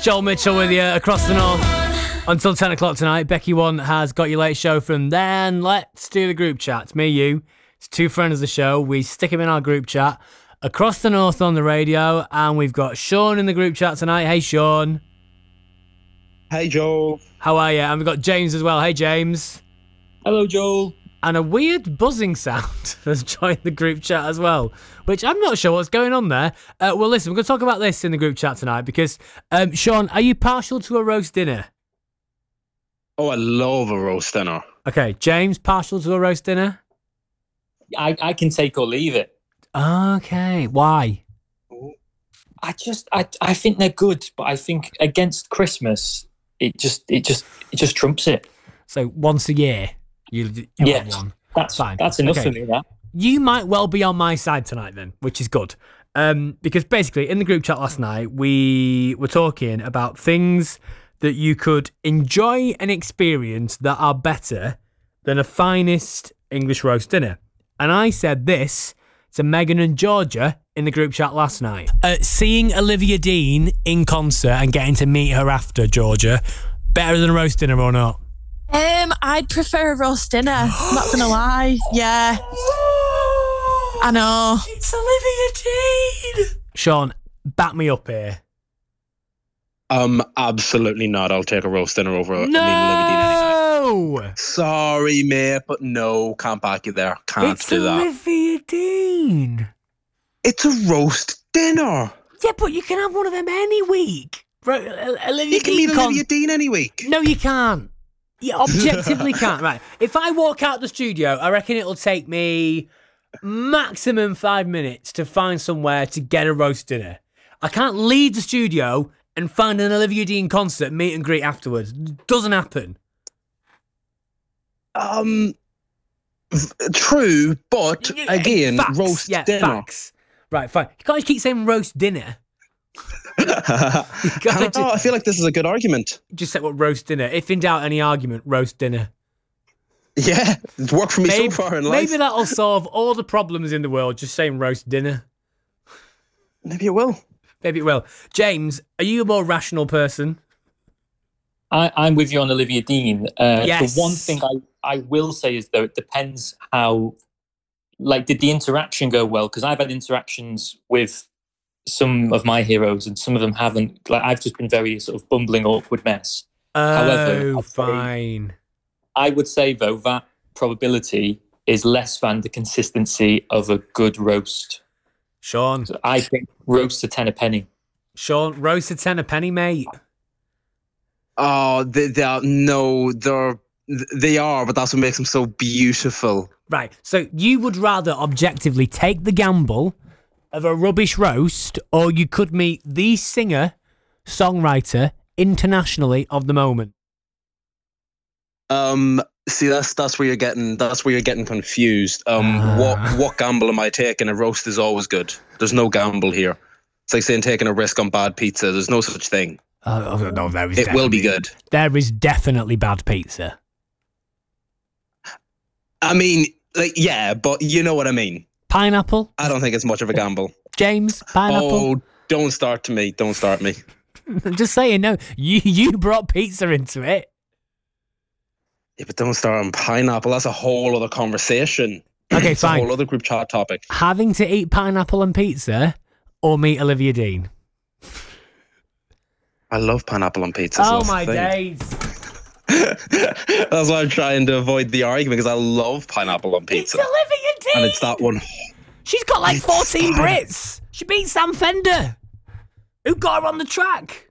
It's Joel Mitchell with you across the north until 10 o'clock tonight. Becky One has got your late show from then. Let's do the group chat. It's me, you. It's two friends of the show. We stick them in our group chat across the north on the radio, and we've got Sean in the group chat tonight. Hey, Sean. Hey, Joel. How are you? And we've got James as well. Hey, James. Hello, Joel. And a weird buzzing sound has joined the group chat as well, which I'm not sure what's going on there. Well, listen, we're going to talk about this in the group chat tonight because, Sean, are you partial to a roast dinner? Oh, I love a roast dinner. Okay, James, partial to a roast dinner? I can take or leave it. Okay, why? I think they're good, but I think against Christmas, it just trumps it. So once a year, you have one. That's fine. That's enough for me. That you might well be on my side tonight then, which is good. Because basically, in the group chat last night, we were talking about things that you could enjoy and experience that are better than a finest English roast dinner. And I said this to Megan and Georgia in the group chat last night. Seeing Olivia Dean in concert and getting to meet her after, Georgia, better than a roast dinner or not? I'd prefer a roast dinner. I'm not gonna lie. Yeah. I know. It's Olivia Dean. Sean, back me up here. Absolutely not. I'll take a roast dinner over No! Olivia Dean anytime. Sorry, mate, but no, can't back you there. Can't do that. It's Olivia Dean. It's a roast dinner. Yeah, but you can have one of them any week. Olivia You can meet Olivia Dean any week. No, you can't. You objectively can't. Right. If I walk out the studio, I reckon it'll take me maximum 5 minutes to find somewhere to get a roast dinner. I can't leave the studio and find an Olivia Dean concert, meet and greet afterwards. Doesn't happen. True, but again, facts. roast dinner. Facts. Right, fine. You can't just keep saying roast dinner. I feel like this is a good argument. Just say what roast dinner. If in doubt, any argument, roast dinner. Yeah, it's worked for me so far in life. Maybe that'll solve all the problems in the world, just saying roast dinner. Maybe it will. Maybe it will. James, are you a more rational person? I'm with you on Olivia Dean. Yes. The one thing I will say is, though, it depends how, did the interaction go well? Because I've had interactions with some of my heroes and some of them haven't. I've just been very sort of bumbling, awkward mess. However, fine. I would say, though, that probability is less than the consistency of a good roast. Sean. So I think roast a 10 a penny. Sean, roast a 10 a penny, mate. Oh, they are, but that's what makes them so beautiful. Right, so you would rather objectively take the gamble of a rubbish roast, or you could meet the singer, songwriter, internationally of the moment? See, that's where you're getting confused. What gamble am I taking? A roast is always good. There's no gamble here. It's like saying taking a risk on bad pizza. There's no such thing. No, it will be good. There is definitely bad pizza. I mean, yeah, but you know what I mean. Pineapple? I don't think it's much of a gamble. James, pineapple? Oh, don't start me. I'm just saying, no, you brought pizza into it. Yeah, but don't start on pineapple. That's a whole other conversation. Okay, it's fine. A whole other group chat topic. Having to eat pineapple and pizza or meet Olivia Dean? I love pineapple on pizza. Oh, my days. That's why I'm trying to avoid the argument, because I love pineapple on pizza. It's Olivia Dean. And it's that one. She's got 14 Brits. She beat Sam Fender. Who got her on the track?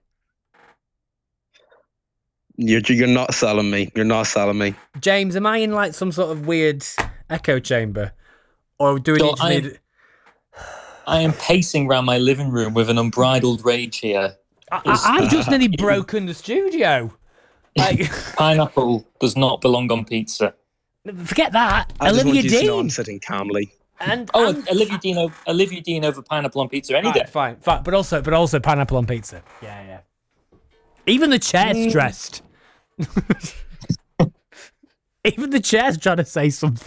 You're not selling me. You're not selling me. James, am I in some sort of weird echo chamber? Or do we need... I am pacing around my living room with an unbridled rage here. I've just nearly broken the studio. Pineapple does not belong on pizza. Forget that. I Olivia just want you Dean. to know I'm sitting calmly. Olivia Dean over pineapple on pizza any day. Fine. But also pineapple on pizza. Yeah. Even the chair's stressed. Even the chair's trying to say something.